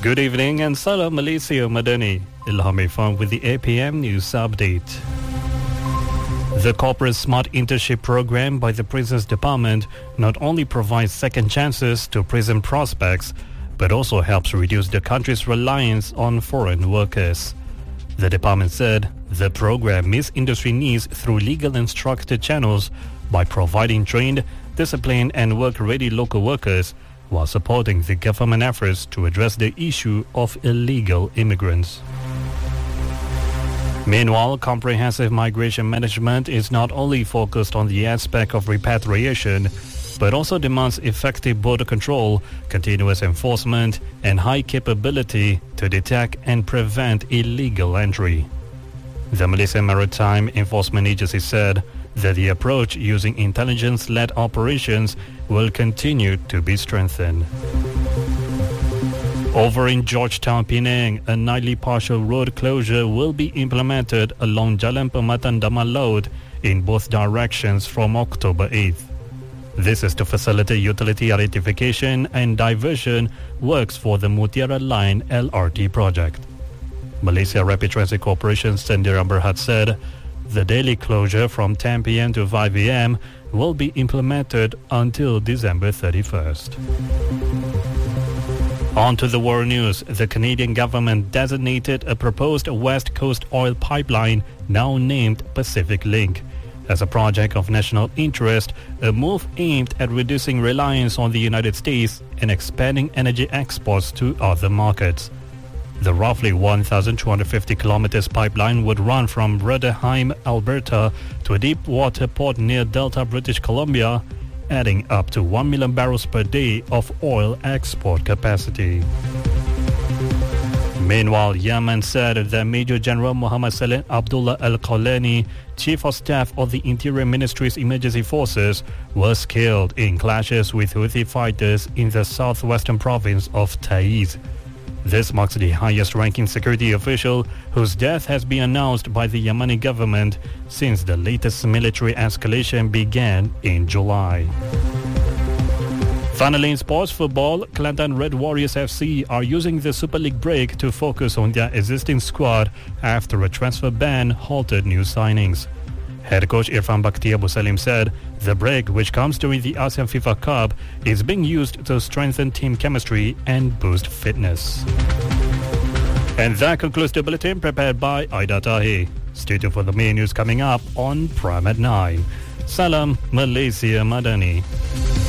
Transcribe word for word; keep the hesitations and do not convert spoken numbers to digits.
Good evening and salam Malaysia Madani. Ilham Irfan with the A P M News Update. The Corporate Smart Internship Program by the Prisons Department not only provides second chances to prison prospects, but also helps reduce the country's reliance on foreign workers. The department said the program meets industry needs through legal and structured channels by providing trained, disciplined and work-ready local workers while supporting the government efforts to address the issue of illegal immigrants. Meanwhile, comprehensive migration management is not only focused on the aspect of repatriation, but also demands effective border control, continuous enforcement, and high capability to detect and prevent illegal entry. The Malaysian Maritime Enforcement Agency said that the approach using intelligence-led operations will continue to be strengthened. Over in Georgetown, Penang, a nightly partial road closure will be implemented along Jalan Permatan Damar Laut in both directions from October eighth. This is to facilitate utility identification and diversion works for the Mutiara Line L R T project. Malaysia Rapid Transit Corporation Sendirian Berhad said the daily closure from ten p.m. to five a.m. will be implemented until December thirty-first. On to the world news. The Canadian government designated a proposed West Coast oil pipeline, now named Pacific Link, as a project of national interest, a move aimed at reducing reliance on the United States and expanding energy exports to other markets. The roughly one thousand two hundred fifty kilometers pipeline would run from Bruderheim, Alberta to a deep water port near Delta, British Columbia, adding up to one million barrels per day of oil export capacity. Meanwhile, Yemen said that Major General Muhammad Saleh Abdullah Al-Qawlani, Chief of Staff of the Interior Ministry's emergency forces, was killed in clashes with Houthi fighters in the southwestern province of Taiz. This marks the highest-ranking security official whose death has been announced by the Yemeni government since the latest military escalation began in July. Finally, in sports football, Kelantan Red Warriors F C are using the Super League break to focus on their existing squad after a transfer ban halted new signings. Head coach Irfan Bachti Abu Salim said the break, which comes during the ASEAN FIFA Cup, is being used to strengthen team chemistry and boost fitness. And that concludes the bulletin prepared by Aida Tahir. Stay tuned for the main news coming up on Prime at nine. Salam Malaysia Madani.